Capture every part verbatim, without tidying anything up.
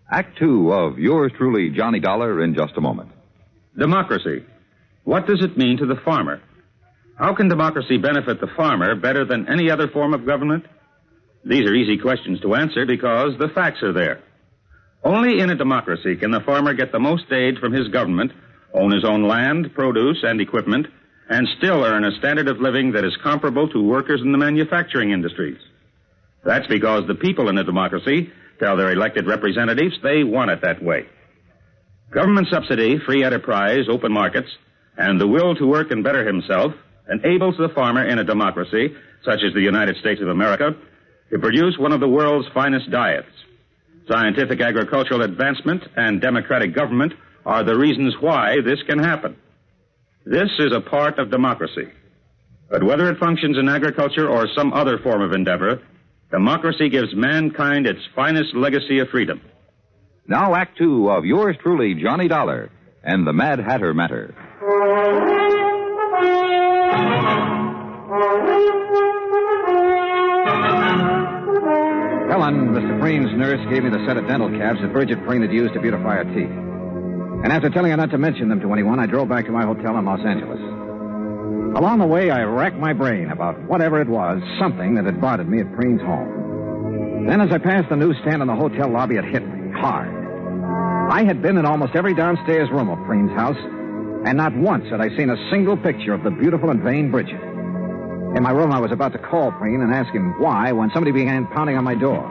Act two of yours truly, Johnny Dollar, in just a moment. Democracy. What does it mean to the farmer? How can democracy benefit the farmer better than any other form of government? These are easy questions to answer because the facts are there. Only in a democracy can the farmer get the most aid from his government, own his own land, produce, and equipment, and still earn a standard of living that is comparable to workers in the manufacturing industries. That's because the people in a democracy tell their elected representatives they want it that way. Government subsidy, free enterprise, open markets, and the will to work and better himself enables the farmer in a democracy, such as the United States of America, to produce one of the world's finest diets. Scientific agricultural advancement and democratic government are the reasons why this can happen. This is a part of democracy. But whether it functions in agriculture or some other form of endeavor, democracy gives mankind its finest legacy of freedom. Now, Act Two of yours truly, Johnny Dollar, and the Mad Hatter Matter. Helen, Mister Preen's nurse, gave me the set of dental caps that Bridget Preen had used to beautify her teeth. And after telling her not to mention them to anyone, I drove back to my hotel in Los Angeles. Along the way, I racked my brain about whatever it was, something that had bothered me at Preen's home. Then as I passed the newsstand in the hotel lobby, it hit me hard. I had been in almost every downstairs room of Preen's house, and not once had I seen a single picture of the beautiful and vain Bridget. In my room, I was about to call Preen and ask him why when somebody began pounding on my door.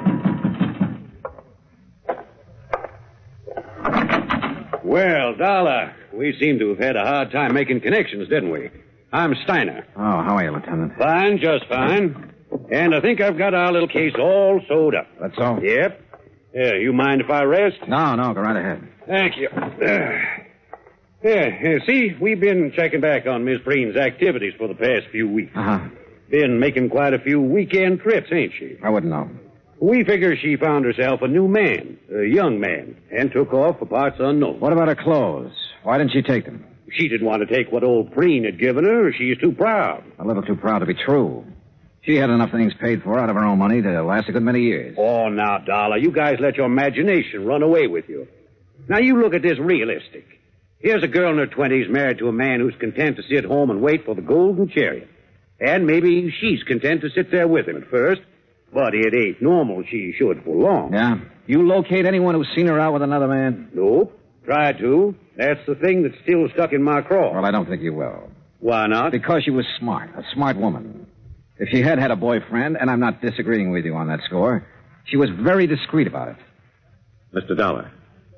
Well, Dollar, we seem to have had a hard time making connections, didn't we? I'm Steiner. Oh, how are you, Lieutenant? Fine, just fine. And I think I've got our little case all sewed up. That's all? Yep. Yeah, you mind if I rest? No, no, go right ahead. Thank you. Uh, yeah, see, we've been checking back on Miss Preen's activities for the past few weeks. Uh-huh. Been making quite a few weekend trips, ain't she? I wouldn't know. We figure she found herself a new man, a young man, and took off for parts unknown. What about her clothes? Why didn't she take them? She didn't want to take what old Preen had given her. She's too proud. A little too proud to be true. She had enough things paid for out of her own money to last a good many years. Oh, now, Dollar, you guys let your imagination run away with you. Now, you look at this realistic. Here's a girl in her twenties married to a man who's content to sit home and wait for the golden chariot. And maybe she's content to sit there with him at first, but it ain't normal she should for long. Yeah? You locate anyone who's seen her out with another man? Nope. Tried to. That's the thing that's still stuck in my craw. Well, I don't think you will. Why not? Because she was smart, a smart woman. If she had had a boyfriend, and I'm not disagreeing with you on that score, she was very discreet about it. Mister Dollar,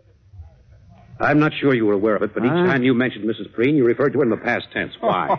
I'm not sure you were aware of it, but each huh? time you mentioned Missus Preen, you referred to her in the past tense. Why?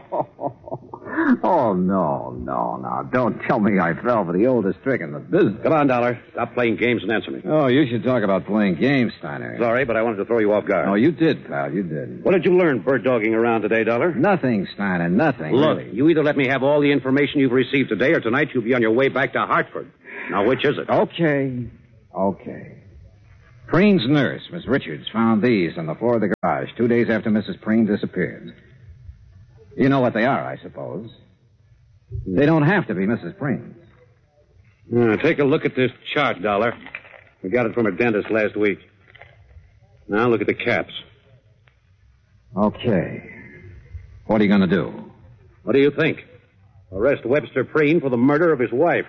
Oh, no, no, no. Don't tell me I fell for the oldest trick in the business. Come on, Dollar. Stop playing games and answer me. Oh, you should talk about playing games, Steiner. Sorry, but I wanted to throw you off guard. Oh, you did, pal. You did. What did you learn bird-dogging around today, Dollar? Nothing, Steiner, nothing. Look, really. you either let me have all the information you've received today, or tonight you'll be on your way back to Hartford. Now, which is it? Okay. Okay. Preen's nurse, Miss Richards, found these on the floor of the garage two days after Missus Preen disappeared. You know what they are, I suppose. They don't have to be Missus Preen's. Uh, take a look at this chart, Dollar. We got it from a dentist last week. Now look at the caps. Okay. What are you going to do? What do you think? Arrest Webster Preen for the murder of his wife.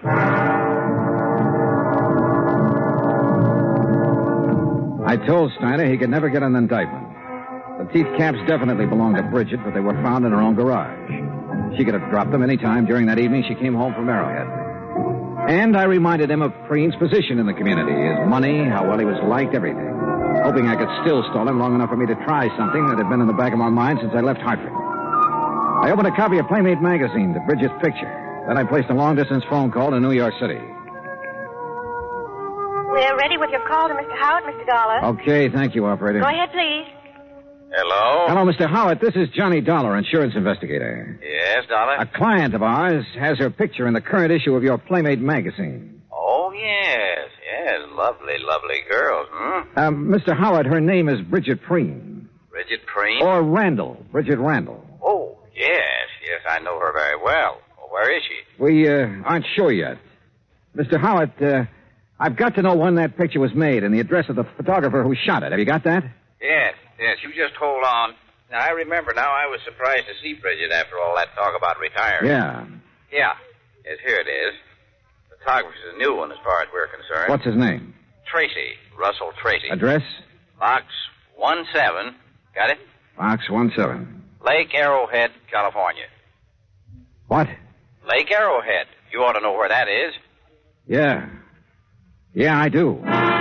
I told Steiner he could never get an indictment. The teeth caps definitely belonged to Bridget, but they were found in her own garage. She could have dropped them any time during that evening she came home from Arrowhead. And I reminded him of Preen's position in the community, his money, how well he was liked, everything. Hoping I could still stall him long enough for me to try something that had been in the back of my mind since I left Hartford. I opened a copy of Playmate magazine to Bridget's picture. Then I placed a long-distance phone call to New York City. We're ready with your call to Mister Howard, Mister Dollar. Okay, thank you, operator. Go ahead, please. Hello? Hello, Mister Howard. This is Johnny Dollar, insurance investigator. Yes, Dollar? A client of ours has her picture in the current issue of your Playmate magazine. Oh, yes, yes. Lovely, lovely girls, hmm? Um, Mister Howard, her name is Bridget Preen. Bridget Preen? Or Randall. Bridget Randall. Oh, yes, yes, I know her very well. Well, where is she? We uh, aren't sure yet. Mister Howard, uh, I've got to know when that picture was made and the address of the photographer who shot it. Have you got that? Yes, yes, you just hold on. Now, I remember now I was surprised to see Bridget after all that talk about retiring. Yeah. Yeah. Yes, here it is. The photographer's a new one as far as we're concerned. What's his name? Tracy. Russell Tracy. Address? Box one seven. Got it? Box one seven. Lake Arrowhead, California. What? Lake Arrowhead. You ought to know where that is. Yeah. Yeah, I do.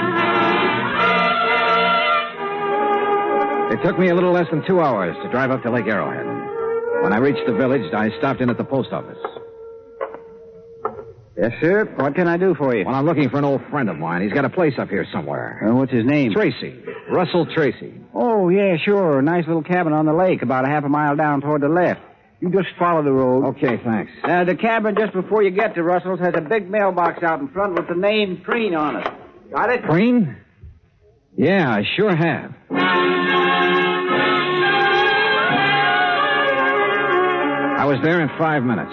It took me a little less than two hours to drive up to Lake Arrowhead. When I reached the village, I stopped in at the post office. Yes, sir. What can I do for you? Well, I'm looking for an old friend of mine. He's got a place up here somewhere. Uh, what's his name? Tracy. Russell Tracy. Oh, yeah, sure. Nice little cabin on the lake, about a half a mile down toward the left. You just follow the road. Okay, thanks. Uh, the cabin just before you get to Russell's has a big mailbox out in front with the name Preen on it. Got it? Preen? Yeah, I sure have. I was there in five minutes.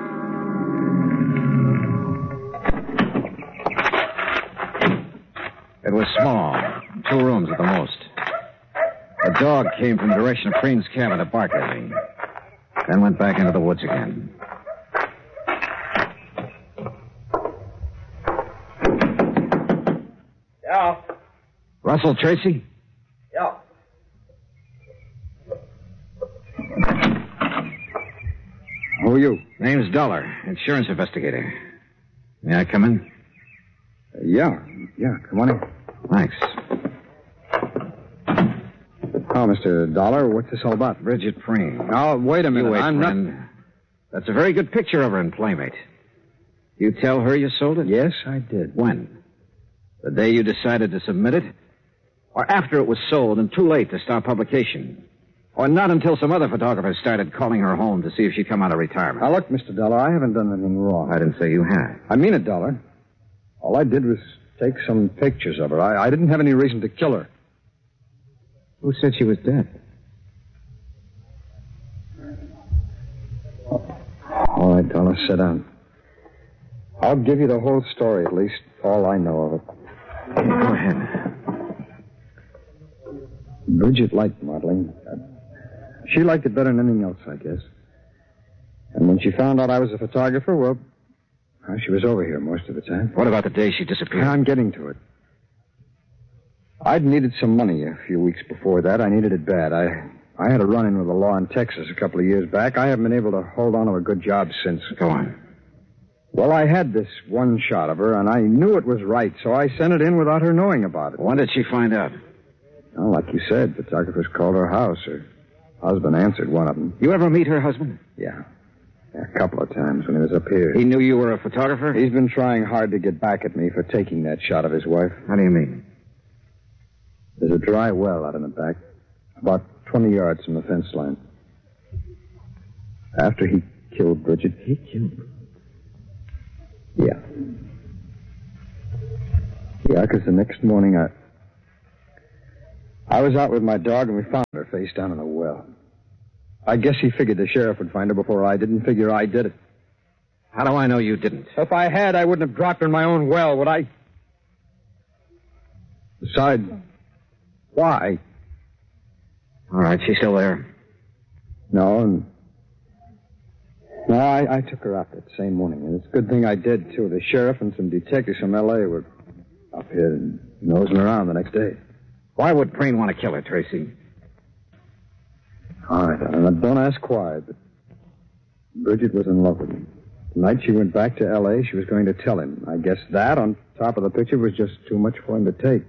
It was small, two rooms at the most. A dog came from the direction of Preen's cabin to bark at me, then went back into the woods again. Yeah. Russell Tracy? Yeah. Who are you? Name's Dollar, insurance investigator. May I come in? Uh, yeah, yeah, come on in. Thanks. Oh, Mister Dollar, what's this all about? Bridget Preen. Oh, wait a minute. You wait, I'm friend. not... That's a very good picture of her in Playmate. You tell her you sold it? Yes, I did. When? The day you decided to submit it? Or after it was sold and too late to start publication? Or not until some other photographers started calling her home to see if she'd come out of retirement? Now, look, Mister Dollar, I haven't done anything wrong. I didn't say you had. I mean it, Dollar. All I did was take some pictures of her. I, I didn't have any reason to kill her. Who said she was dead? All right, Dollar, sit down. I'll give you the whole story, at least all I know of it. Go ahead. Bridget liked modeling. She liked it better than anything else, I guess. And when she found out I was a photographer, well, well, she was over here most of the time. What about the day she disappeared? I'm getting to it. I'd needed some money a few weeks before that. I needed it bad. I I had a run-in with the law in Texas a couple of years back. I haven't been able to hold on to a good job since. Go on. Well, I had this one shot of her, and I knew it was right, so I sent it in without her knowing about it. When did she find out? Well, like you said, photographers called her house. Her husband answered one of them. You ever meet her husband? Yeah. Yeah, a couple of times when he was up here. He knew you were a photographer? He's been trying hard to get back at me for taking that shot of his wife. How do you mean? There's a dry well out in the back, about twenty yards from the fence line. After he killed Bridget. He killed her? Yeah. Yeah, because the next morning I... I was out with my dog and we found her face down in a well. I guess he figured the sheriff would find her before I didn't figure I did it. How do I know you didn't? If I had, I wouldn't have dropped her in my own well, would I? Besides, why? All right, she's still there. No, and... No, I, I took her out that same morning, and it's a good thing I did, too. The sheriff and some detectives from L A were up here and nosing around the next day. Why would Preen want to kill her, Tracy? All right, and don't ask why, but Bridget was in love with me. The night she went back to L A, she was going to tell him. I guess that, on top of the picture, was just too much for him to take.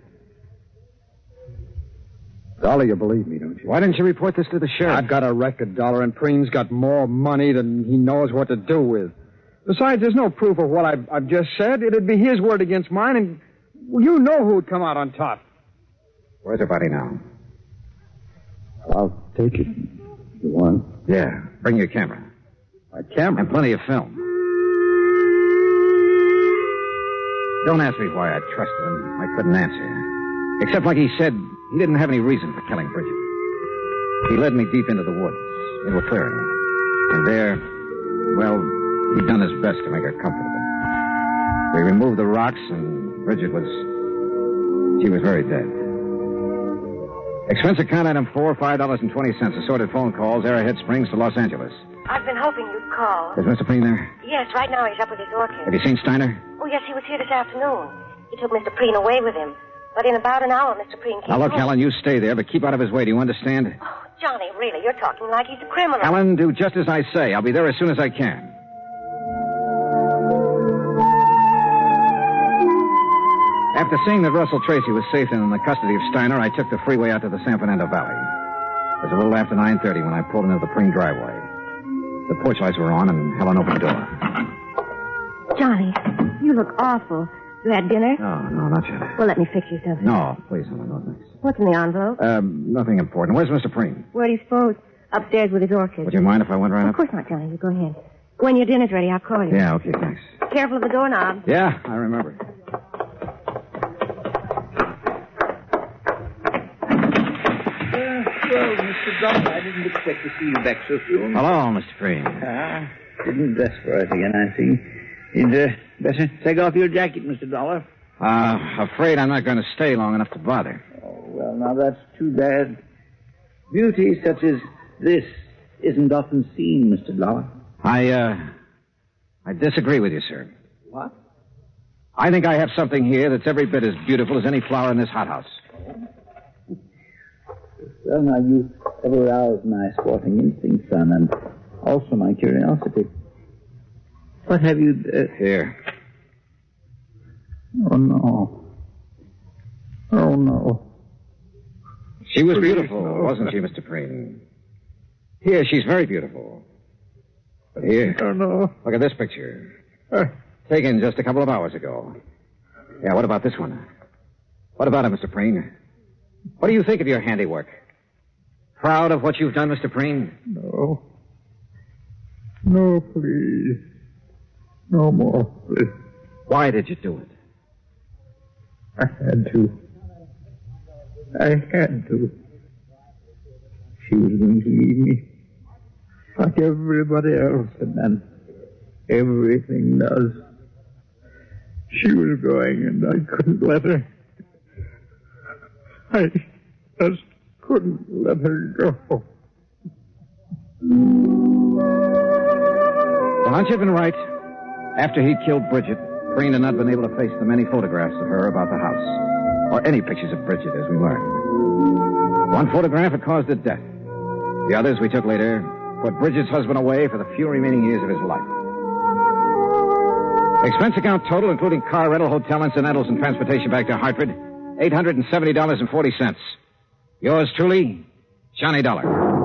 Dollar, you believe me, don't you? Why didn't you report this to the sheriff? I've got a record, Dollar, and Preen's got more money than he knows what to do with. Besides, there's no proof of what I've, I've just said. It'd be his word against mine, and well, you know who'd come out on top. Where's her body now? I'll take it. You want? Yeah. Bring your camera. My camera? And plenty of film. Don't ask me why I trusted him. I couldn't answer. Except, like he said, he didn't have any reason for killing Bridget. He led me deep into the woods, into a clearing. And there, well, he'd done his best to make her comfortable. We removed the rocks and Bridget was... She was very dead. Expense account item four, five dollars and twenty cents. Assorted phone calls, Arrowhead Springs to Los Angeles. I've been hoping you'd call. Is Mister Preen there? Yes, right now he's up with his orchid. Have you seen Steiner? Oh, yes, he was here this afternoon. He took Mister Preen away with him. But in about an hour, Mister Preen came Now, look, home. Helen, you stay there, but keep out of his way. Do you understand? Oh, Johnny, really, you're talking like he's a criminal. Helen, do just as I say. I'll be there as soon as I can. After seeing that Russell Tracy was safe in the custody of Steiner, I took the freeway out to the San Fernando Valley. It was a little after nine thirty when I pulled into the Preen driveway. The porch lights were on, and Helen opened the door. Johnny, you look awful. You had dinner? No, no, not yet. Well, let me fix you something. No, please, Helen, no thanks. What's in the envelope? Um, nothing important. Where's Mister Preen? Where do you suppose? Upstairs with his orchid. Would you mind if I went right Of up? course not, Johnny. You go ahead. When your dinner's ready, I'll call you. Yeah, okay, thanks. Careful of the doorknob. Yeah, I remember. Well, Mister Dollar, I didn't expect to see you back so soon. Hello, Mister Preen. Ah, didn't dress for it again, I see. You'd uh, better take off your jacket, Mister Dollar. Uh, afraid I'm not going to stay long enough to bother. Oh, well, now that's too bad. Beauty such as this isn't often seen, Mister Dollar. I, uh, I disagree with you, sir. What? I think I have something here that's every bit as beautiful as any flower in this hothouse. Well, now, you have aroused my sporting instinct, son, and also my curiosity. What have you... Uh... Here. Oh, no. Oh, no. She was Please, beautiful, no. wasn't she, Mister Preen? Here, she's very beautiful. But here... Oh, no. Look at this picture. Uh, Taken just a couple of hours ago. Yeah, what about this one? What about it, Mister Preen? What do you think of your handiwork? Proud of what you've done, Mister Preen? no. No, please. No more, please. Why did you do it? I had to. I had to. She was going to leave me. Like everybody else, and then everything does. She was going, and I couldn't let her. I just couldn't let her go. Well, Hunch had been right. After he'd killed Bridget, Preen had not been able to face the many photographs of her about the house, or any pictures of Bridget, as we learned. One photograph had caused her death. The others we took later put Bridget's husband away for the few remaining years of his life. Expense account total, including car rental, hotel incidentals, and transportation back to Hartford, eight hundred seventy dollars and forty cents. Yours truly, Johnny Dollar.